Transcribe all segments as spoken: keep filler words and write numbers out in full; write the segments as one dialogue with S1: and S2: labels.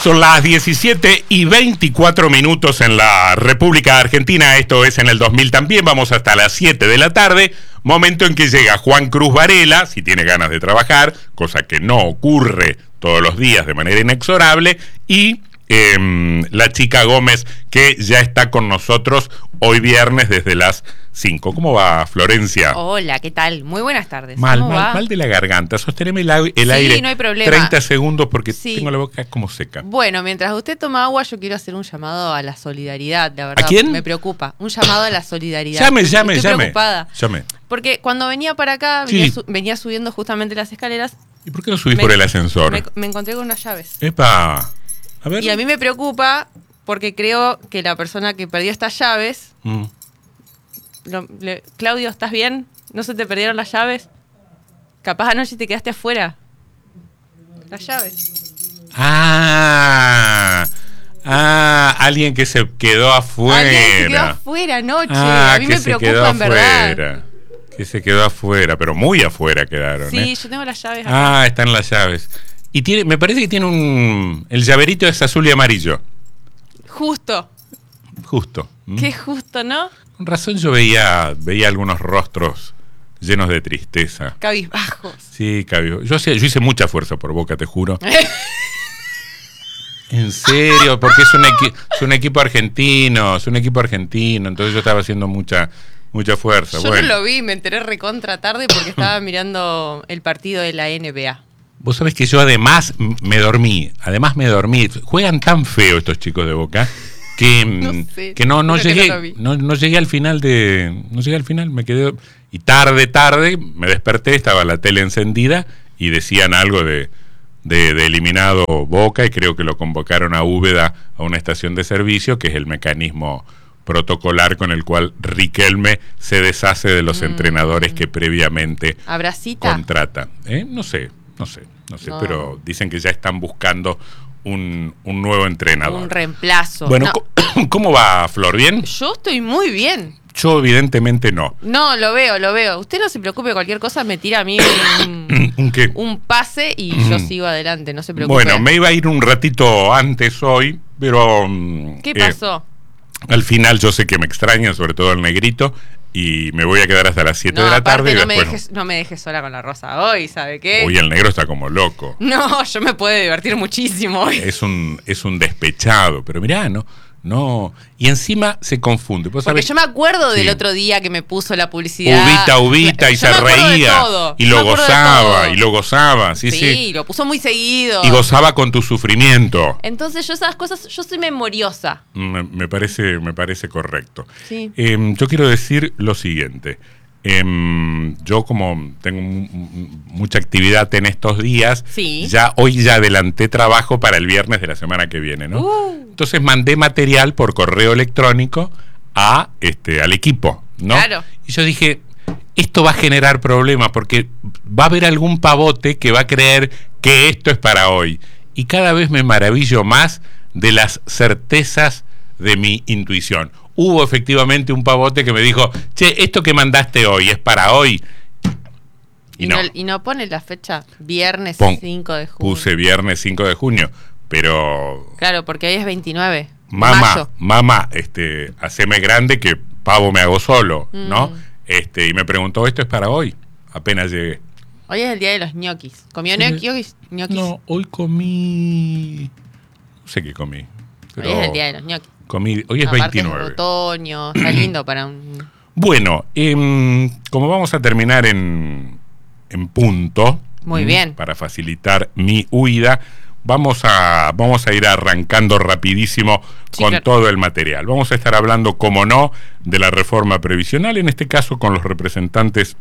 S1: Son las diecisiete y veinticuatro minutos en la República Argentina. Esto es en el dos mil también. Vamos hasta las siete de la tarde. Momento en que llega Juan Cruz Varela, si tiene ganas de trabajar, cosa que no ocurre todos los días de manera inexorable. Y eh, la chica Gómez, que ya está con nosotros hoy viernes desde las cinco. ¿Cómo va, Florencia?
S2: Hola, ¿qué tal? Muy buenas tardes.
S1: Mal,
S2: ¿Cómo
S1: mal,
S2: va?
S1: mal de la garganta. Sosteneme el, el
S2: sí,
S1: aire
S2: no hay problema.
S1: treinta segundos porque
S2: Sí.
S1: tengo la boca como seca.
S2: Bueno, mientras usted toma agua, yo quiero hacer un llamado a la solidaridad, la verdad.
S1: ¿A quién?
S2: Me preocupa. Un llamado a la solidaridad.
S1: Llame, llame,
S2: Estoy
S1: llame.
S2: preocupada.
S1: Llame.
S2: Porque cuando venía para acá,
S1: Sí.
S2: venía, su- venía subiendo justamente las escaleras.
S1: ¿Y por qué no subís
S2: me-
S1: por el ascensor?
S2: Me, me encontré con unas llaves.
S1: Epa. A ver.
S2: Y a mí me preocupa porque creo que la persona que perdió estas llaves...
S1: Mm.
S2: Lo- le- Claudio, ¿estás bien? ¿No se te perdieron las llaves? Capaz anoche te quedaste afuera. Las llaves.
S1: Ah. Ah, alguien que se quedó afuera.
S2: Alguien se quedó afuera anoche.
S1: Ah,
S2: a mí
S1: que
S2: me
S1: se
S2: preocupa
S1: quedó
S2: en verdad.
S1: afuera. Que se quedó afuera, pero muy afuera quedaron,
S2: Sí,
S1: ¿eh?
S2: yo tengo las llaves acá.
S1: Ah, están las llaves. Y tiene, me parece que tiene un... El llaverito es azul y amarillo.
S2: Justo.
S1: Justo. ¿Mm?
S2: Qué justo, ¿no?
S1: Con razón yo veía, veía algunos rostros llenos de tristeza.
S2: Cabizbajos.
S1: Sí, cabio. Yo, hacía- yo hice mucha fuerza por Boca, te juro. En serio, porque es un, equi- es un equipo argentino, es un equipo argentino, entonces yo estaba haciendo mucha, mucha fuerza.
S2: Yo
S1: bueno,
S2: no lo vi, me enteré recontra tarde porque estaba mirando el partido de la N B A.
S1: vos sabés que yo además m- me dormí, además me dormí. Juegan tan feo estos chicos de Boca que
S2: No
S1: mm,
S2: sé,
S1: que no, no
S2: creo que
S1: llegué,
S2: no lo vi.
S1: no, no llegué al final de, no llegué al final, me quedé y tarde, tarde me desperté, estaba la tele encendida y decían algo de De, de eliminado Boca y creo que lo convocaron a Úbeda a una estación de servicio, que es el mecanismo protocolar con el cual Riquelme se deshace de los
S2: Mm.
S1: entrenadores que previamente
S2: ¿Habrá cita?
S1: contrata. ¿Eh? No sé, no sé, no sé,
S2: No.
S1: pero dicen que ya están buscando un, un nuevo entrenador.
S2: Un reemplazo.
S1: Bueno,
S2: No,
S1: co- ¿cómo va, Flor? ¿Bien?
S2: yo estoy muy bien.
S1: Yo evidentemente no.
S2: No, lo veo, lo veo. Usted no se preocupe, cualquier cosa me tira a mí un,
S1: ¿Un qué?
S2: un pase y yo sigo adelante, no se preocupe.
S1: Bueno, me iba a ir un ratito antes hoy, pero... mm,
S2: ¿Qué
S1: eh,
S2: pasó?
S1: Al final yo sé que me extraña, sobre todo el negrito, y me voy a quedar hasta las siete
S2: No,
S1: de la
S2: aparte
S1: tarde y
S2: no me,
S1: después...
S2: dejes, no me dejes sola con la Rosa hoy, ¿sabe qué?
S1: Hoy el negro está como loco.
S2: No, yo me puedo divertir muchísimo hoy.
S1: Es un, es un despechado, pero mirá, no, no. Y encima se confunde. ¿Vos
S2: Porque
S1: sabés?
S2: yo me acuerdo del
S1: Sí.
S2: otro día que me puso la publicidad.
S1: Ubita, ubita, y
S2: Yo
S1: se
S2: me acuerdo de
S1: reía.
S2: todo,
S1: Y
S2: yo
S1: lo
S2: me acuerdo de
S1: gozaba,
S2: todo.
S1: y lo gozaba, sí,
S2: Sí,
S1: sí.
S2: lo puso muy seguido.
S1: Y gozaba con tu sufrimiento.
S2: Entonces yo esas cosas, yo soy memoriosa.
S1: Me, me parece, me parece correcto.
S2: Sí.
S1: Em, yo quiero decir lo siguiente. Em, yo como tengo mu- mu- mucha actividad en estos días,
S2: Sí.
S1: ya hoy ya adelanté trabajo para el viernes de la semana que viene, ¿no?
S2: Uh.
S1: Entonces mandé material por correo electrónico a este al equipo, ¿no?
S2: Claro.
S1: Y yo dije, esto va a generar problemas porque va a haber algún pavote que va a creer que esto es para hoy. Y cada vez me maravillo más de las certezas de mi intuición. Hubo efectivamente un pavote que me dijo, che, esto que mandaste hoy es para hoy. Y,
S2: Y,
S1: no,
S2: no, y no pone la fecha viernes
S1: Pon-
S2: cinco de junio.
S1: puse viernes cinco de junio, pero
S2: Claro, porque hoy es veintinueve. de
S1: mamá,
S2: mayo.
S1: mamá, este, haceme grande que pavo me hago solo, ¿no?
S2: Mm.
S1: Este, y me preguntó, ¿esto es para hoy? Apenas llegué.
S2: Hoy es el día de los ñoquis. ¿Comió
S1: Sí.
S2: ñoquis? ñoquis?
S1: No, hoy comí... No sé qué comí. Pero
S2: Hoy es el día de los ñoquis.
S1: comí, hoy es
S2: Aparte
S1: veintinueve.
S2: es otoño, está lindo para un...
S1: Bueno, em, como vamos a terminar en, en punto,
S2: Muy
S1: ¿m?
S2: bien.
S1: para facilitar mi huida, vamos a, vamos a ir arrancando rapidísimo
S2: Sí,
S1: con
S2: claro.
S1: todo el material. Vamos a estar hablando, como no, de la reforma previsional, en este caso con los representantes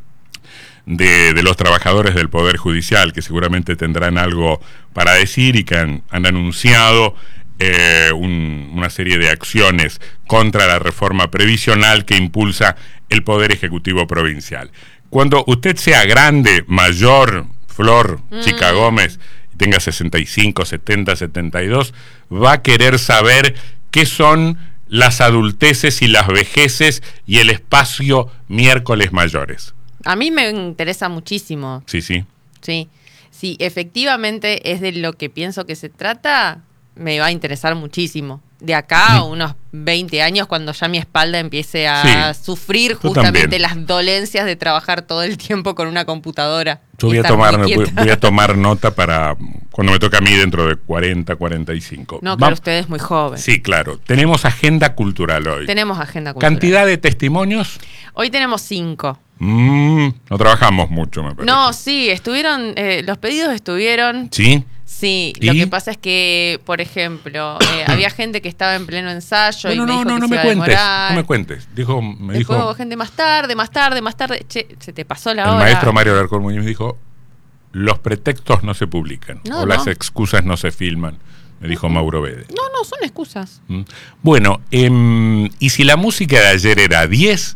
S1: de, de los trabajadores del Poder Judicial, que seguramente tendrán algo para decir y que han, han anunciado eh, un, una serie de acciones contra la reforma previsional que impulsa el Poder Ejecutivo Provincial. Cuando usted sea grande, mayor, Flor,
S2: Mm.
S1: chica Gómez, y tenga sesenta y cinco, setenta, setenta y dos, va a querer saber qué son las adulteces y las vejeces y el espacio miércoles mayores.
S2: A mí me interesa muchísimo,
S1: Sí, sí.
S2: sí. Si efectivamente es de lo que pienso que se trata, me va a interesar muchísimo. De acá a unos veinte años, cuando ya mi espalda empiece a sí, sufrir justamente las dolencias de trabajar todo el tiempo con una computadora.
S1: Yo voy a, tomar, voy, voy a tomar nota para cuando me toque a mí dentro de cuarenta, cuarenta y cinco.
S2: No, claro, usted es muy joven.
S1: Sí, claro. Tenemos agenda cultural hoy.
S2: Tenemos agenda cultural.
S1: ¿Cantidad de testimonios?
S2: Hoy tenemos cinco.
S1: Mm, no trabajamos mucho, me parece.
S2: No, sí, estuvieron, eh, los pedidos estuvieron.
S1: ¿Sí?
S2: Sí,
S1: ¿Y?
S2: Lo que pasa es que, por ejemplo, eh, había gente que estaba en pleno ensayo
S1: bueno,
S2: y me
S1: no,
S2: dijo
S1: no,
S2: que
S1: no
S2: se
S1: me
S2: iba
S1: cuentes,
S2: a demorar.
S1: no me cuentes. Dijo, me
S2: Después
S1: dijo,
S2: hubo gente más tarde, más tarde, más tarde. Che, se te pasó la
S1: el
S2: hora.
S1: El maestro Mario Alarcón Muñoz dijo, los pretextos no se publican, no, o no. las excusas no se filman, me dijo Mauro Bede.
S2: No, no, son excusas.
S1: ¿Mm? Bueno, eh, y si la música de ayer era diez,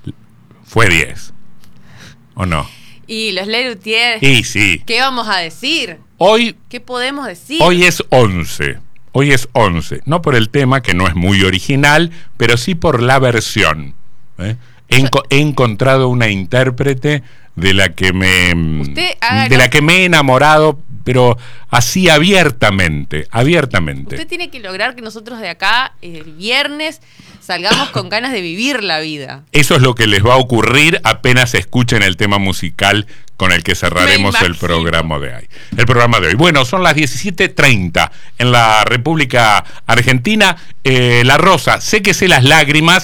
S1: fue diez, ¿o no?
S2: Y los Lerutier.
S1: Y sí.
S2: ¿Qué vamos a decir?
S1: Hoy,
S2: ¿Qué podemos decir?
S1: Hoy es once. Hoy es once. No por el tema, que no es muy original, pero sí por la versión. ¿eh? He, enco- he encontrado una intérprete de la que me de la que me he enamorado, pero así abiertamente, abiertamente.
S2: Usted tiene que lograr que nosotros de acá, el viernes, salgamos con ganas de vivir la vida.
S1: Eso es lo que les va a ocurrir apenas escuchen el tema musical con el que cerraremos el programa de hoy. El programa de hoy. Bueno, son las diecisiete treinta en la República Argentina. Eh, La Rosa, séquese las lágrimas,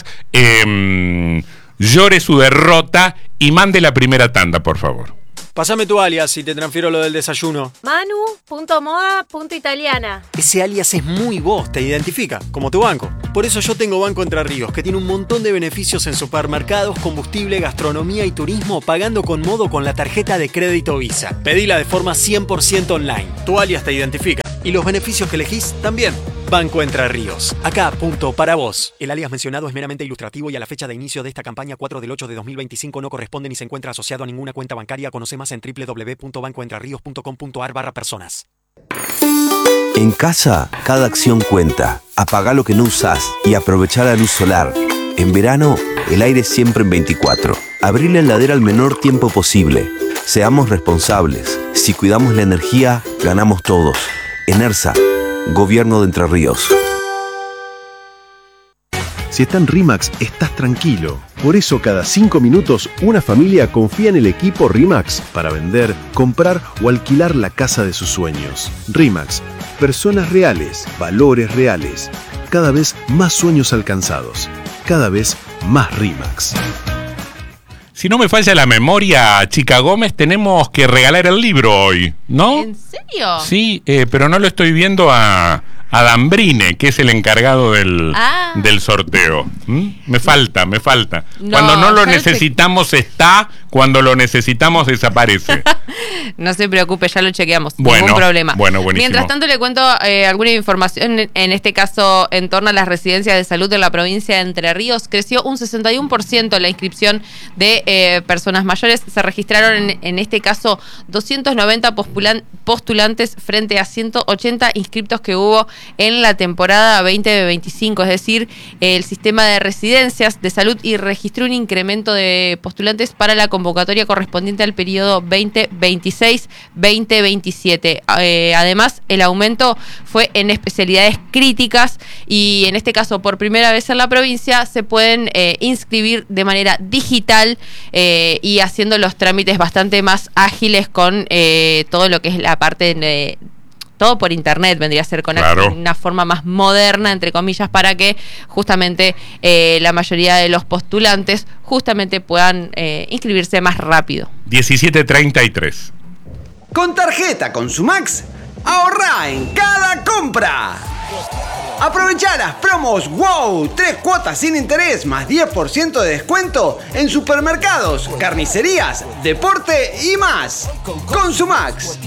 S1: eh, llore su derrota y mande la primera tanda, por favor.
S3: Pásame tu alias y te transfiero lo del desayuno.
S4: Manu punto moda punto italiana.
S3: Ese alias es muy vos, te identifica, como tu banco. Por eso yo tengo Banco Entre Ríos, que tiene un montón de beneficios en supermercados, combustible, gastronomía y turismo, pagando con modo con la tarjeta de crédito Visa. Pedila de forma cien por ciento online. Tu alias te identifica. Y los beneficios que elegís también. Banco Entre Ríos. Acá, punto para vos. El alias mencionado es meramente ilustrativo y a la fecha de inicio de esta campaña cuatro del ocho de dos mil veinticinco no corresponde ni se encuentra asociado a ninguna cuenta bancaria. Conoce más en doble u doble u doble u punto banco entre ríos punto com punto a r barra personas.
S5: En casa, cada acción cuenta. Apagá lo que no usás y aprovechá la luz solar. En verano, el aire siempre en veinticuatro. Abrí la heladera al menor tiempo posible. Seamos responsables. Si cuidamos la energía, ganamos todos. ENERSA, Gobierno de Entre Ríos.
S6: Si está en RIMAX, estás tranquilo. Por eso cada cinco minutos una familia confía en el equipo RIMAX para vender, comprar o alquilar la casa de sus sueños. RIMAX, personas reales, valores reales. Cada vez más sueños alcanzados. Cada vez más RIMAX.
S1: Si no me falla la memoria, Chica Gómez, tenemos que regalar el libro hoy, ¿no?
S2: ¿En serio?
S1: Sí, eh, pero no lo estoy viendo a, a Dambrine, que es el encargado del, ah. del sorteo. ¿Mm? Me falta, me falta. No, cuando no lo necesitamos te... está, cuando lo necesitamos desaparece.
S2: No se preocupe, ya lo chequeamos.
S1: Bueno,
S2: ningún problema.
S1: Bueno, buenísimo.
S2: Mientras tanto le cuento eh, alguna información, en este caso en torno a las residencias de salud en la provincia de Entre Ríos. Creció un sesenta y uno por ciento la inscripción de eh, personas mayores. Se registraron en, en este caso doscientos noventa postulan, postulantes frente a ciento ochenta inscriptos que hubo en la temporada veinte veinticinco. Es decir, el sistema de residencias de salud y registró un incremento de postulantes para la convocatoria correspondiente al periodo veinte veintiséis veinte veintisiete. Eh, además, el aumento fue en especialidades críticas y en este caso, por primera vez en la provincia, se pueden eh, inscribir de manera digital eh, y haciendo los trámites bastante más ágiles con eh, todo lo que es la parte de... todo por internet vendría a ser con claro. una forma más moderna, entre comillas, para que justamente eh, la mayoría de los postulantes justamente puedan eh, inscribirse más rápido.
S1: diecisiete treinta y tres.
S7: Con tarjeta Consumax, ahorrá en cada compra. Aprovechá las promos WOW, tres cuotas sin interés más diez por ciento de descuento en supermercados, carnicerías, deporte y más. Consumax.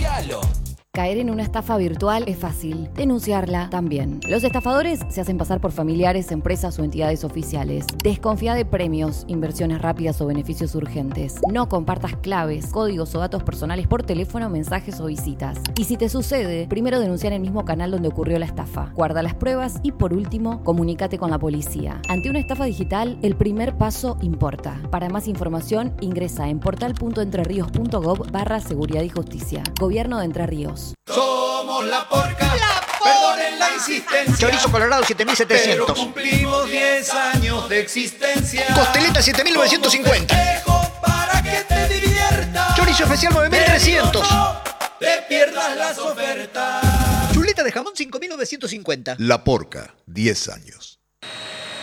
S8: Caer en una estafa virtual es fácil, denunciarla también. Los estafadores se hacen pasar por familiares, empresas o entidades oficiales. Desconfía de premios, inversiones rápidas o beneficios urgentes. No compartas claves, códigos o datos personales por teléfono, mensajes o visitas. Y si te sucede, primero denuncia en el mismo canal donde ocurrió la estafa. Guarda las pruebas y por último, comunícate con la policía. Ante una estafa digital, el primer paso importa. Para más información, ingresa en portal punto entreríos punto gob barra seguridad y justicia. Gobierno de Entre Ríos.
S9: Somos la porca. La Perdonen la insistencia.
S10: Chorizo colorado siete mil setecientos.
S9: Pero cumplimos diez años de existencia.
S10: Costeleta siete mil novecientos cincuenta.
S9: Para que te diviertas.
S10: Chorizo especial nueve mil trescientos.
S9: No te pierdas las ofertas.
S10: Chuleta de jamón cinco mil novecientos cincuenta.
S11: La Porca, diez años.